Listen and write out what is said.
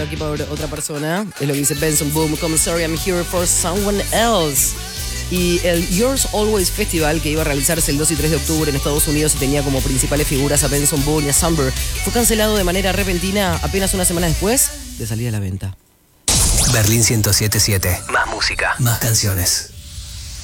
pedido aquí por otra persona. Es lo que dice Benson Boom. Come sorry, I'm here for someone else. Y el Yours Always Festival, que iba a realizarse el 2 y 3 de octubre en Estados Unidos y tenía como principales figuras a Benson Boone y a Samber, fue cancelado de manera repentina apenas una semana después de salir a la venta. Berlín 107.7. Más música, más canciones.